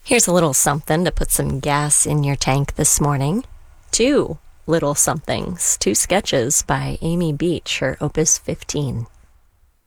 Here's a little something to put some gas in your tank this morning. Two little somethings, two sketches by Amy Beach, her Opus 15.